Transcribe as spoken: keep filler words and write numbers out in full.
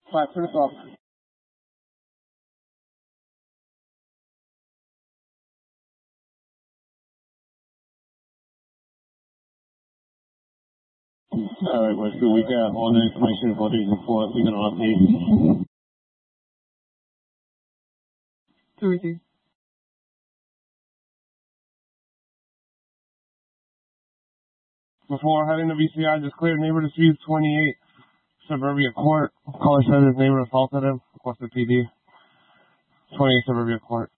Five, turn us off. Alright, West, so we got all the information about these report. We're gonna update. Tuesday. Before heading to B C I, just cleared neighbor dispute twenty-eight, Suburbia Court. Caller said his neighbor assaulted him. Requested P D. twenty-eight Suburbia Court.